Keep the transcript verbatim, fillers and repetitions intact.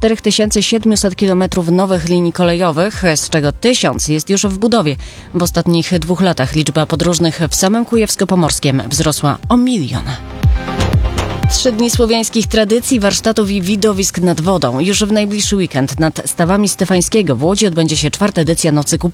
cztery tysiące siedemset kilometrów nowych linii kolejowych, z czego tysiąc jest już w budowie. W ostatnich dwóch latach liczba podróżnych w samym Kujawsko-Pomorskiem wzrosła o milion. Trzy dni słowiańskich tradycji, warsztatów i widowisk nad wodą. Już w najbliższy weekend nad stawami Stefańskiego w Łodzi odbędzie się czwarta edycja Nocy Kupowej.